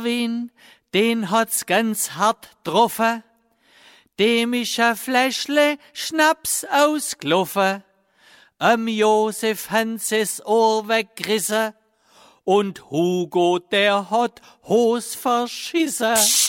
Erwin, den hat's ganz hart getroffen. Dem ist ein Fläschle Schnaps ausgelaufen. Josef Hanses Ohr weggerissen und Hugo, der hat Hos verschissen.